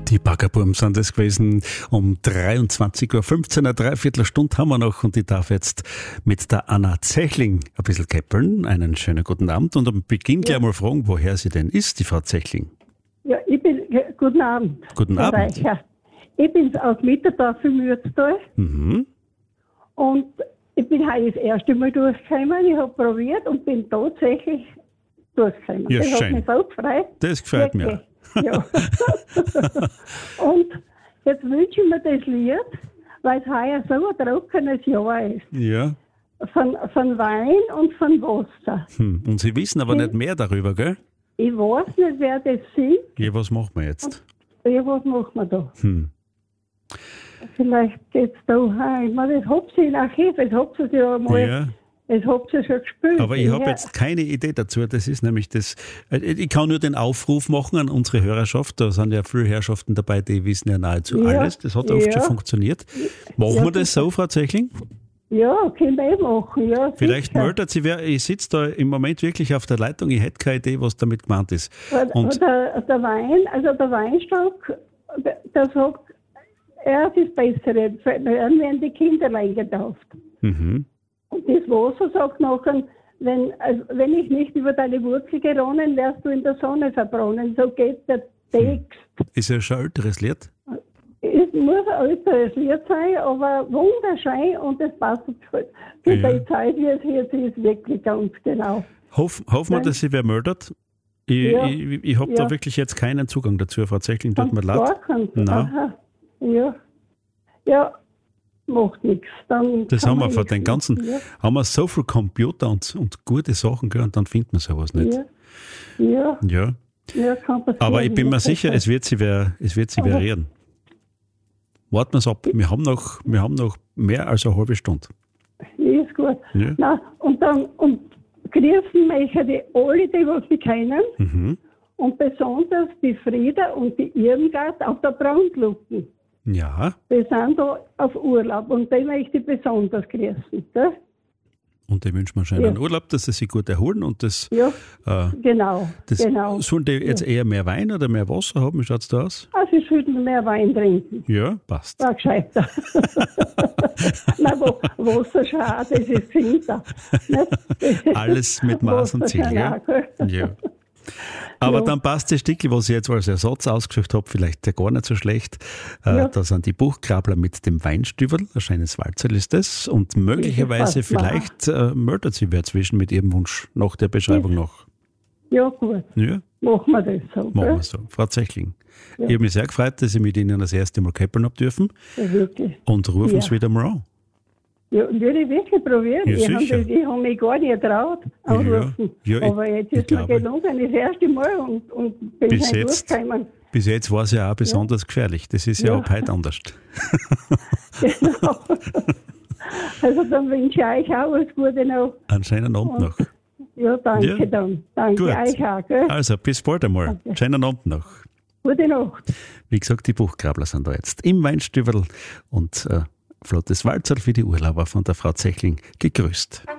Die Baggerburm sind es gewesen. Um 23.15 Uhr, eine Dreiviertelstunde haben wir noch und ich darf jetzt mit der Anna Zechling ein bisschen käppeln. Einen schönen guten Abend und am Beginn gleich mal fragen, woher sie denn ist, die Frau Zechling. Ja, guten Abend. Guten Abend. Reicher. Ich bin aus Mitterdorf im Mürztal und ich bin heute das erste Mal durchgekommen. Ich habe probiert und bin tatsächlich durchgekommen. Ja, das schön. hat mich so gefreut. Das gefällt mir. Ja. Und jetzt wünsche ich mir das Lied, weil es heuer so ein trockenes Jahr ist. Ja. Von Wein und von Wasser. Und Sie wissen aber nicht mehr darüber, gell? Ich weiß nicht, wer das singt. Ja, was machen wir jetzt? Ja, was machen wir da? Vielleicht geht's da heim. Ich meine, das habt ihr in Archiv, das habt ihr ja mal, Ja. das habt ihr schon gespielt. Aber ich habe jetzt keine Idee dazu. Das ist nämlich das. Ich kann nur den Aufruf machen an unsere Hörerschaft. Da sind ja viele Herrschaften dabei, die wissen ja nahezu alles. Das hat oft schon funktioniert. Machen wir das so, Frau Zechling? Ja, können wir machen, ja. Vielleicht sicher. meldet sie wer. Ich sitze da im Moment wirklich auf der Leitung. Ich hätte keine Idee, was damit gemeint ist. Und Der Wein, also der Weinstock, der sagt, er ist das Bessere. Dann werden die Kinder eingetauft. Und das Wasser sagt nachher, wenn ich nicht über deine Wurzel geronnen, wärst du in der Sonne verbronnen. So geht der Text. ist ja schon ein älteres Lied. Es muss ein älteres Lied sein, aber wunderschön und es passt für die Zeit, wie es jetzt ist, wirklich ganz genau. Hoffen wir, dass sie wer meldet. Ich habe da wirklich jetzt keinen Zugang dazu, Frau Zechling, tut mir leid. Aha. Ja, macht nichts. Das haben wir von den ganzen, haben wir so viel Computer und gute Sachen gehört und dann findet man sowas nicht. Ja, Ja. kann passieren. Aber ich bin mir sicher, es wird sie reden. Warten wir es ab. Wir haben noch mehr als eine halbe Stunde. Ist gut. Ja. Na, und grüßen möchte ich alle, die was mich kennen. Und besonders die Frieda und die Irmgard auf der Brandlucken. Ja. Die sind da auf Urlaub und die möchte ich besonders grüßen. Gell? Und ich wünsche mir einen schönen Urlaub, dass sie sich gut erholen und das. Ja, genau. Sollen die jetzt eher mehr Wein oder mehr Wasser haben? Wie schaut es da aus? Also sie sollten mehr Wein trinken. Ja, passt. War gescheiter. Nein, Wasser schade, das ist Winter. Alles mit Maß und Ziel. Ja. Aber dann passt das Stückchen, was ich jetzt als Ersatz ausgesucht habe, vielleicht gar nicht so schlecht. Da sind die Buchkrabler mit dem Weinstübel, ein schönes Walzerl ist das. Und möglicherweise vielleicht meldet sie wer zwischen mit ihrem Wunsch nach der Beschreibung noch. Ja, gut. Ja. Machen wir das so. Machen wir so. Frau Zechling, ich habe mich sehr gefreut, dass ich mit Ihnen das erste Mal käppeln habe dürfen. Ja, wirklich. Und rufen uns wieder mal an. Ja, würde ich wirklich probieren. Ja, ich habe mich gar nicht getraut, anrufen. Ja, aber jetzt ist mir gelungen, das erste Mal und bin bis nicht jetzt, durchgekommen. Bis jetzt war es ja auch besonders gefährlich. Das ist ja ab heute anders. Genau. Also dann wünsche ich euch auch alles Gute noch. Einen schönen Abend noch. Ja, danke dann. Danke Gut. euch auch. Gell? Also, bis bald einmal. Okay. Schönen Abend noch. Gute Nacht. Wie gesagt, die Buchkrabler sind da jetzt im Weinstübel und flottes Walzerl für die Urlauber von der Frau Zechling gegrüßt.